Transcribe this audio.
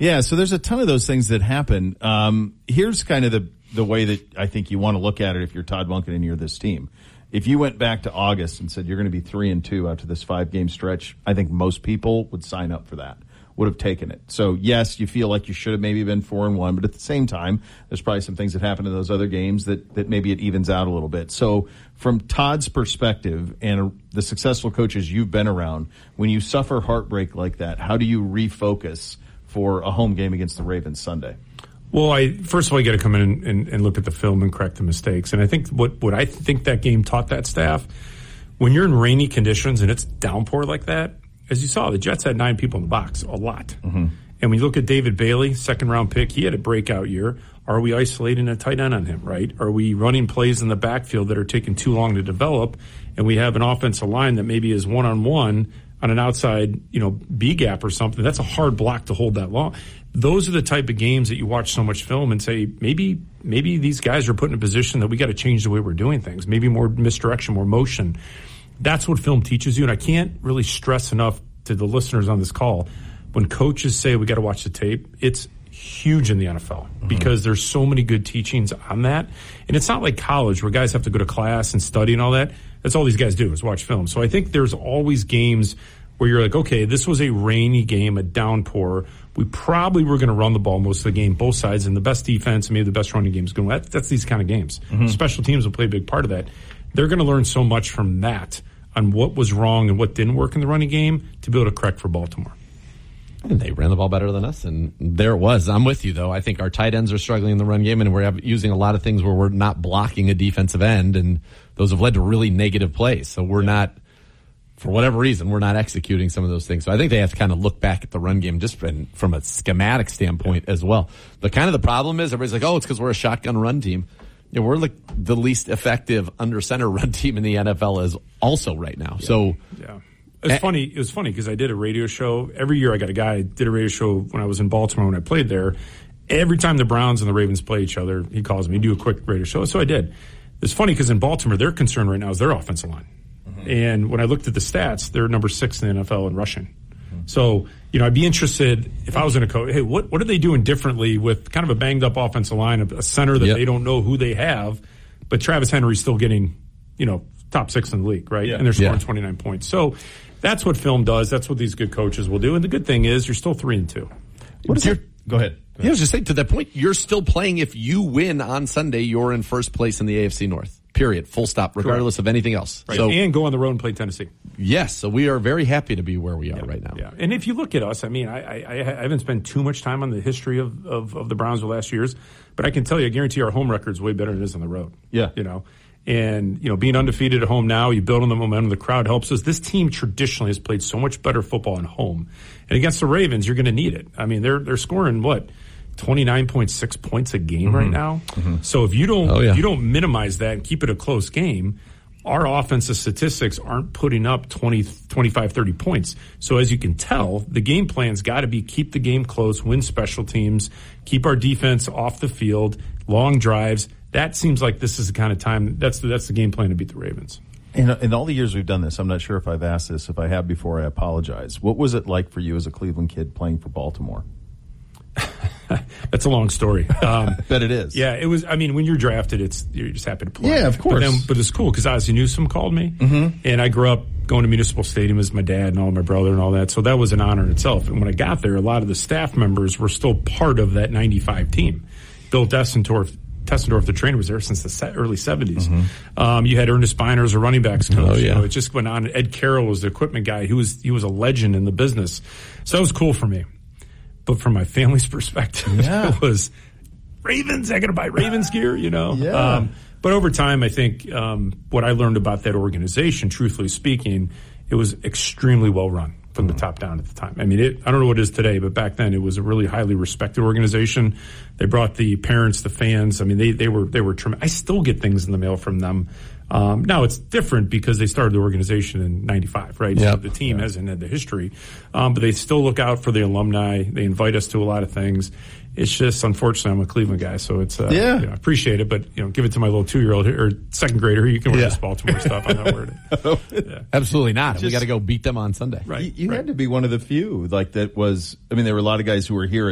Yeah, so there's a ton of those things that happen. Here's kind of the way that I think you want to look at it if you're Todd Monken and you're this team. If you went back to August and said you're going to be 3-2 after this 5-game stretch, I think most people would sign up for that, would have taken it. So, yes, you feel like you should have maybe been 4-1, but at the same time, there's probably some things that happened in those other games that maybe it evens out a little bit. So, from Todd's perspective and the successful coaches you've been around, when you suffer heartbreak like that, how do you refocus for a home game against the Ravens Sunday? Well, first of all, you got to come in and look at the film and correct the mistakes. And I think what I think that game taught that staff, when you're in rainy conditions and it's downpour like that, as you saw, the Jets had 9 people in the box, a lot. Mm-hmm. And when you look at David Bailey, second-round pick, he had a breakout year. Are we isolating a tight end on him, right? Are we running plays in the backfield that are taking too long to develop, and we have an offensive line that maybe is one-on-one on an outside, B gap or something? That's a hard block to hold that long. Those are the type of games that you watch so much film and say, maybe these guys are put in a position that we got to change the way we're doing things. Maybe more misdirection, more motion. That's what film teaches you. And I can't really stress enough to the listeners on this call, when coaches say we got to watch the tape, it's huge in the NFL because there's so many good teachings on that. And it's not like college where guys have to go to class and study and all that. That's all these guys do is watch film. So I think there's always games where you're like, okay, this was a rainy game, a downpour. We probably were going to run the ball most of the game, both sides, and the best defense and maybe the best running game is going to win. That's these kind of games. Mm-hmm. Special teams will play a big part of that. They're going to learn so much from that on what was wrong and what didn't work in the running game to be able to correct for Baltimore. And they ran the ball better than us, and there it was. I'm with you, though. I think our tight ends are struggling in the run game, and we're using a lot of things where we're not blocking a defensive end, and those have led to really negative plays. So we're not, for whatever reason, we're not executing some of those things. So I think they have to kind of look back at the run game just from a schematic standpoint as well. But kind of the problem is everybody's like, oh, it's because we're a shotgun run team. Yeah, we're like the least effective under center run team in the NFL is also right now. Yeah. So yeah. It was funny because I did a radio show. Every year I got a guy, did a radio show when I was in Baltimore when I played there. Every time the Browns and the Ravens play each other, he calls me, do a quick radio show. So I did. It's funny because in Baltimore, their concern right now is their offensive line. Mm-hmm. And when I looked at the stats, they're number 6 in the NFL in rushing. Mm-hmm. So, I'd be interested if I was in a coach, hey, what are they doing differently with kind of a banged up offensive line, a center that they don't know who they have, but Travis Henry's still getting, top 6 in the league, right? Yeah. And they're scoring 29 points. So that's what film does. That's what these good coaches will do. And the good thing is you're still 3-2. Go ahead. I was just saying, to that point, you're still playing. If you win on Sunday, you're in first place in the AFC North. Period. Full stop, regardless of anything else. Right. So, and go on the road and play Tennessee. Yes. So we are very happy to be where we are right now. Yeah. And if you look at us, I mean, I haven't spent too much time on the history of the Browns the last years, but I can tell you, I guarantee our home record's way better than it is on the road. Yeah. And, being undefeated at home now, you build on the momentum, the crowd helps us. This team traditionally has played so much better football at home. And against the Ravens, you're going to need it. I mean, they're scoring, 29.6 points a game right now. Mm-hmm. So if you don't minimize that and keep it a close game, our offensive statistics aren't putting up 20, 25, 30 points. So as you can tell, the game plan's got to be keep the game close, win special teams, keep our defense off the field, long drives. That seems like this is the kind of time, that's the game plan to beat the Ravens. In all the years we've done this, I'm not sure if I've asked this. If I have before, I apologize. What was it like for you as a Cleveland kid playing for Baltimore? That's a long story. I bet it is. Yeah, it was. I mean, when you're drafted, you're just happy to play. Yeah, of course. But it's cool because Ozzie Newsome called me, and I grew up going to Municipal Stadium as my dad and all my brother and all that. So that was an honor in itself. And when I got there, a lot of the staff members were still part of that '95 team. Bill Tessendorf, the trainer, was there since the early 70s. Mm-hmm. You had Ernest Biner as a running backs coach. Oh, yeah. It just went on. Ed Carroll was the equipment guy. He was a legend in the business. So that was cool for me. But from my family's perspective, it was Ravens. I got to buy Ravens gear, Yeah. But over time, I think what I learned about that organization, truthfully speaking, it was extremely well run from the top down at the time. I mean, I don't know what it is today, but back then it was a really highly respected organization. They brought the parents, the fans. I mean, they were tremendous. I still get things in the mail from them. Now it's different because they started the organization in '95, right? Yep. So the team hasn't had the history, but they still look out for the alumni. They invite us to a lot of things. It's just, unfortunately, I'm a Cleveland guy, so it's I appreciate it, but give it to my little 2-year-old or second grader. You can wear this Baltimore stuff. I'm not worried. Absolutely not. We got to go beat them on Sunday. Right. You had to be one of the few that was. I mean, there were a lot of guys who were here